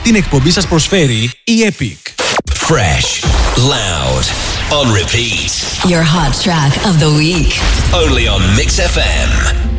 Την εκπομπή σας προσφέρει η Epic. Fresh, loud, on repeat. Your hot track of the week. Only on Mix FM.